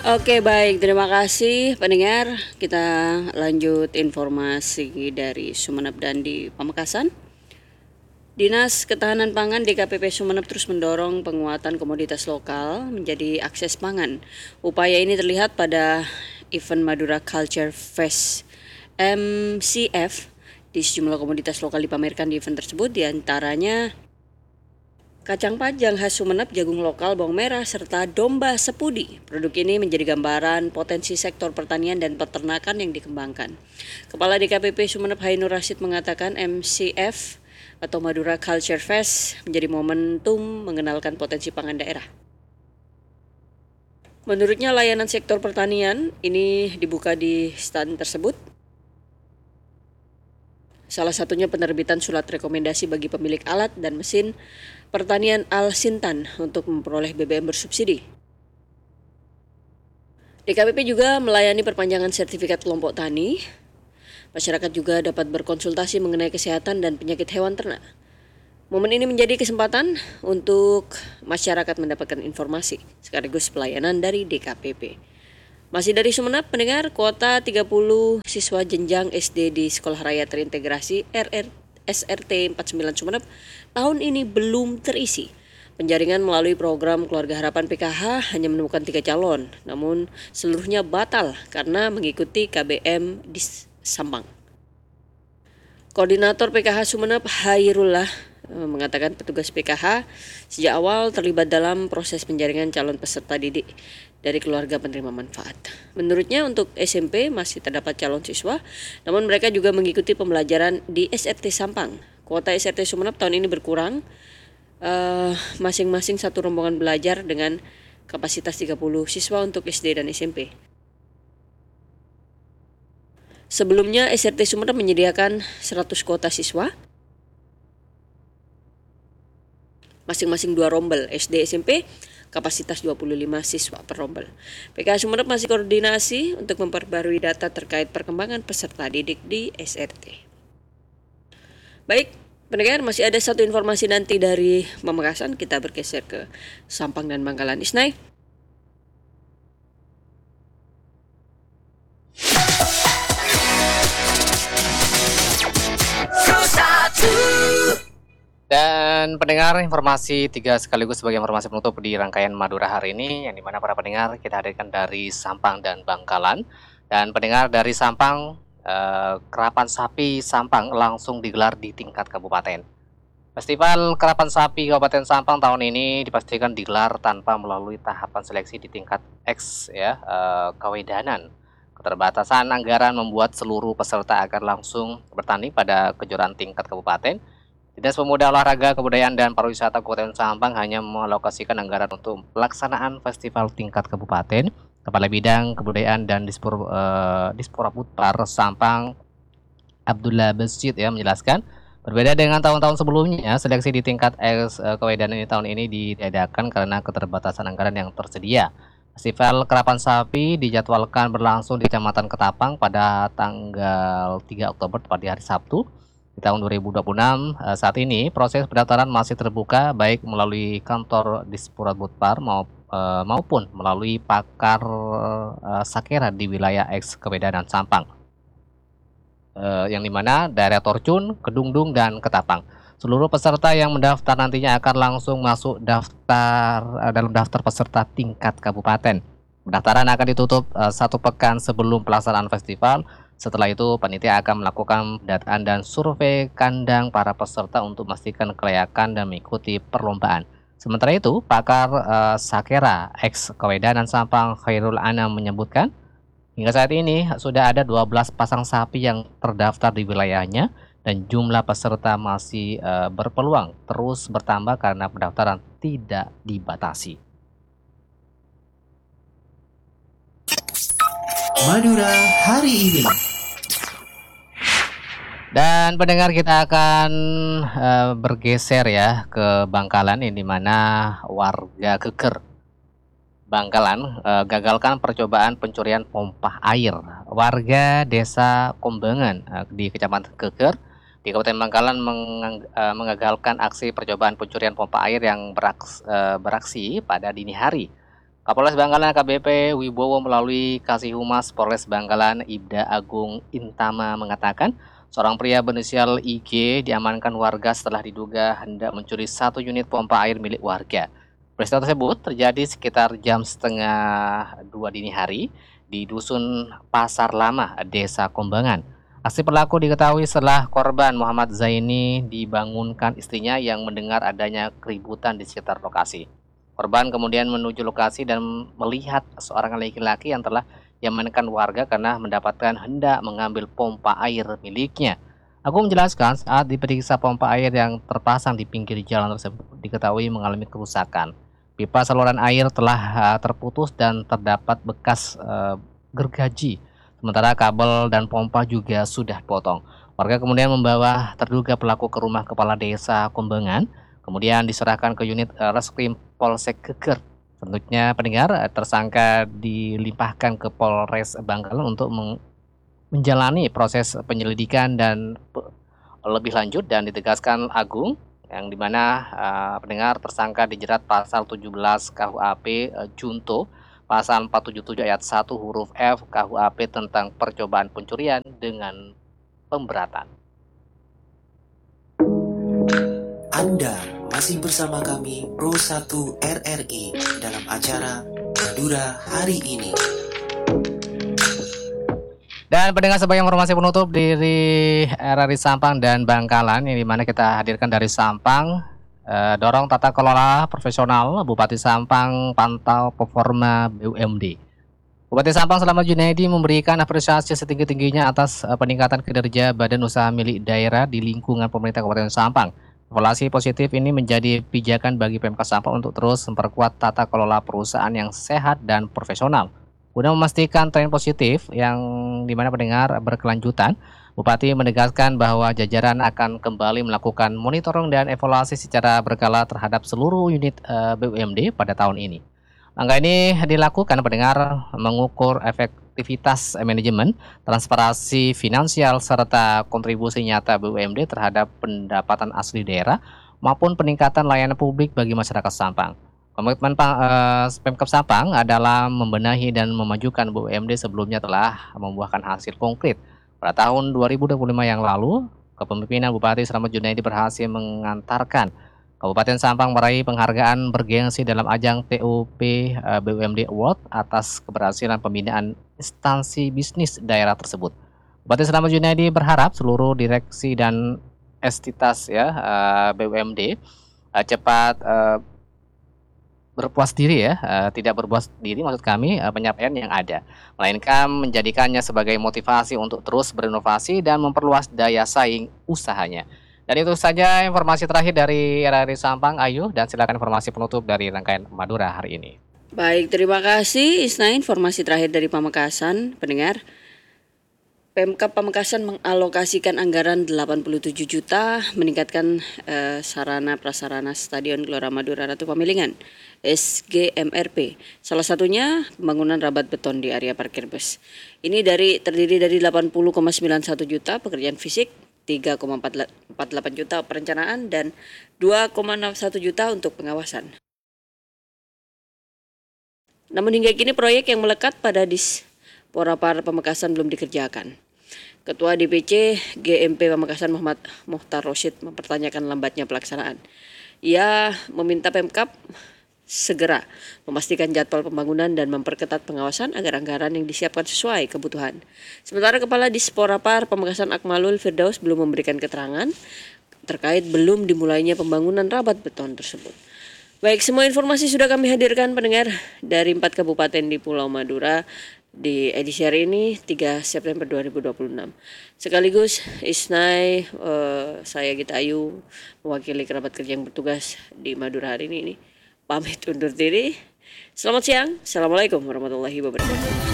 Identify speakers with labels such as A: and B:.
A: Oke, baik. Terima kasih pendengar. Kita lanjut informasi dari Sumeneb dan di Pamekasan. Dinas Ketahanan Pangan DKPP Sumeneb terus mendorong penguatan komoditas lokal menjadi akses pangan. Upaya ini terlihat pada event Madura Culture Fest MCF. Di sejumlah komoditas lokal dipamerkan di event tersebut, diantaranya kacang panjang khas Sumeneb, jagung lokal, bawang merah, serta domba sepudi. Produk ini menjadi gambaran potensi sektor pertanian dan peternakan yang dikembangkan. Kepala DKPP Sumeneb Hainur Rasid mengatakan MCF atau Madura Culture Fest menjadi momentum mengenalkan potensi pangan daerah. Menurutnya layanan sektor pertanian ini dibuka di stand tersebut. Salah satunya penerbitan surat rekomendasi bagi pemilik alat dan mesin pertanian Al-Sintan untuk memperoleh BBM bersubsidi. DKPP juga melayani perpanjangan sertifikat kelompok tani. Masyarakat juga dapat berkonsultasi mengenai kesehatan dan penyakit hewan ternak. Momen ini menjadi kesempatan untuk masyarakat mendapatkan informasi sekaligus pelayanan dari DKPP. Masih dari Sumeneb, pendengar, kuota 30 siswa jenjang SD di Sekolah Raya Terintegrasi SRT 49 Sumeneb tahun ini belum terisi. Penjaringan melalui program Keluarga Harapan PKH hanya menemukan 3 calon, namun seluruhnya batal karena mengikuti KBM di Sampang. Koordinator PKH Sumeneb Hairullah mengatakan petugas PKH sejak awal terlibat dalam proses penjaringan calon peserta didik dari keluarga penerima manfaat. Menurutnya untuk SMP masih terdapat calon siswa, namun mereka juga mengikuti pembelajaran di SRT Sampang. Kuota SRT Sumeneb tahun ini berkurang, masing-masing satu rombongan belajar dengan kapasitas 30 siswa untuk SD dan SMP. Sebelumnya SRT Sumeneb menyediakan 100 kuota siswa, masing-masing 2 rombel, SD SMP kapasitas 25 siswa per rombel. PKH Sumeneb masih koordinasi untuk memperbarui data terkait perkembangan peserta didik di SRT. Baik, pendengar, masih ada satu informasi nanti dari Pamekasan. Kita bergeser ke Sampang dan Bangkalan. Isnai.
B: Dan pendengar, informasi 3 sekaligus sebagai informasi penutup di rangkaian Madura hari ini, yang dimana para pendengar kita hadirkan dari Sampang dan Bangkalan. Dan pendengar, dari Sampang, Kerapan Sapi Sampang langsung digelar di tingkat kabupaten. Festival Kerapan Sapi Kabupaten Sampang tahun ini dipastikan digelar tanpa melalui tahapan seleksi di tingkat X kewedanan. Keterbatasan anggaran membuat seluruh peserta agar langsung bertanding pada kejuaraan tingkat kabupaten. Dinas Pemuda Olahraga Kebudayaan dan Pariwisata Kabupaten Sampang hanya mengalokasikan anggaran untuk pelaksanaan festival tingkat kabupaten. Kepala Bidang Kebudayaan dan Disporaputpar Sampang Abdullah Besit menjelaskan, berbeda dengan tahun-tahun sebelumnya, seleksi di tingkat kewedanan ini tahun ini ditiadakan karena keterbatasan anggaran yang tersedia. Festival Kerapan Sapi dijadwalkan berlangsung di Kecamatan Ketapang pada tanggal 3 Oktober tepat di hari Sabtu. Di tahun 2026, saat ini proses pendaftaran masih terbuka baik melalui kantor Disporaputpar maupun melalui pakar Sakera di wilayah X Kewedanan Sampang, yang dimana daerah Torcun, Kedungdung, dan Ketapang. Seluruh peserta yang mendaftar nantinya akan langsung masuk dalam daftar peserta tingkat kabupaten. Pendaftaran akan ditutup 1 pekan sebelum pelaksanaan festival. Setelah itu, panitia akan melakukan pendataan dan survei kandang para peserta untuk memastikan kelayakan dan mengikuti perlombaan. Sementara itu, pakar Sakera X Kewedanan Sampang Khairul Anam menyebutkan, hingga saat ini sudah ada 12 pasang sapi yang terdaftar di wilayahnya dan jumlah peserta masih berpeluang terus bertambah karena pendaftaran tidak dibatasi.
C: Madura hari ini.
B: Dan pendengar, kita akan bergeser ya ke Bangkalan, yang dimana warga Keker Bangkalan gagalkan percobaan pencurian pompa air. Warga desa Kombengan di Kecamatan Keker di Kabupaten Bangkalan mengagalkan aksi percobaan pencurian pompa air yang beraksi pada dini hari. Kapolres Bangkalan AKBP Wibowo melalui Kasih Humas Polres Bangkalan Ibda Agung Intama mengatakan seorang pria berinisial IG diamankan warga setelah diduga hendak mencuri 1 unit pompa air milik warga. Peristiwa tersebut terjadi sekitar jam setengah 2 dini hari di Dusun Pasar Lama, Desa Kombangan. Aksi pelaku diketahui setelah korban Muhammad Zaini dibangunkan istrinya yang mendengar adanya keributan di sekitar lokasi. Korban kemudian menuju lokasi dan melihat seorang laki-laki yang telah diamankan warga karena mendapatkan hendak mengambil pompa air miliknya. Agung menjelaskan saat diperiksa pompa air yang terpasang di pinggir jalan tersebut diketahui mengalami kerusakan. Pipa saluran air telah terputus dan terdapat bekas gergaji. Sementara kabel dan pompa juga sudah potong. Warga kemudian membawa terduga pelaku ke rumah kepala desa Kombangan, kemudian diserahkan ke unit Reskrim Polsek Geger. Selanjutnya pendengar, tersangka dilimpahkan ke Polres Bangkalan untuk menjalani proses penyelidikan dan lebih lanjut, dan ditegaskan Agung yang dimana pendengar tersangka dijerat pasal 17 KUHP Junto, pasal 477 ayat 1 huruf F KUHP tentang percobaan pencurian dengan pemberatan.
C: Anda masih bersama kami Pro 1 RRI dalam acara Madura Hari Ini.
B: Dan pendengar, sebagai informasi penutup dari RRI Sampang dan Bangkalan, yang dimana kita hadirkan dari Sampang, dorong tata kelola profesional, Bupati Sampang pantau performa BUMD. Bupati Sampang Slamet Junaidi memberikan apresiasi setinggi-tingginya atas peningkatan kinerja badan usaha milik daerah di lingkungan pemerintah Kabupaten Sampang. Evaluasi positif ini menjadi pijakan bagi Pemkab Sampang untuk terus memperkuat tata kelola perusahaan yang sehat dan profesional. Guna memastikan tren positif yang dimana pendengar berkelanjutan, Bupati menegaskan bahwa jajaran akan kembali melakukan monitoring dan evaluasi secara berkala terhadap seluruh unit BUMD pada tahun ini. Langkah ini dilakukan pendengar mengukur efektivitas manajemen, transparansi finansial, serta kontribusi nyata BUMD terhadap pendapatan asli daerah maupun peningkatan layanan publik bagi masyarakat Sampang. Komitmen Pemkab Sampang adalah membenahi dan memajukan BUMD sebelumnya telah membuahkan hasil konkret. Pada tahun 2025 yang lalu, kepemimpinan Bupati Slamet Junaidi berhasil mengantarkan Kabupaten Sampang meraih penghargaan bergengsi dalam ajang TOP BUMD Award atas keberhasilan pembinaan instansi bisnis daerah tersebut. Bupati Slamet Junaidi berharap seluruh direksi dan entitas BUMD cepat berpuas diri tidak berpuas diri maksud kami pencapaian yang ada, melainkan menjadikannya sebagai motivasi untuk terus berinovasi dan memperluas daya saing usahanya. Dan itu saja informasi terakhir dari RRI Sampang, Ayu, dan silakan informasi penutup dari rangkaian Madura hari ini.
A: Baik, terima kasih Isna, informasi terakhir dari Pamekasan, pendengar. Pemkab Pamekasan mengalokasikan anggaran 87 juta meningkatkan sarana prasarana Stadion Gelora Madura Ratu Pamilingan SGMRP. Salah satunya pembangunan rabat beton di area parkir bus. Ini terdiri dari 80,91 juta pekerjaan fisik, 3,48 juta perencanaan, dan 2,61 juta untuk pengawasan. Namun hingga kini proyek yang melekat pada Disporapar Pamekasan belum dikerjakan. Ketua DPC GMP Pamekasan Muhammad Muhtar Rosyid mempertanyakan lambatnya pelaksanaan. Ia meminta Pemkab segera memastikan jadwal pembangunan dan memperketat pengawasan agar anggaran yang disiapkan sesuai kebutuhan. Sementara Kepala Disporapar Pamekasan Akmalul Firdaus belum memberikan keterangan terkait belum dimulainya pembangunan rabat beton tersebut. Baik, semua informasi sudah kami hadirkan pendengar dari 4 kabupaten di Pulau Madura di edisi hari ini 3 September 2026. Sekaligus Isnai, saya Gita Ayu mewakili kerabat kerja yang bertugas di Madura hari ini pamit undur diri. Selamat siang. Assalamualaikum warahmatullahi wabarakatuh.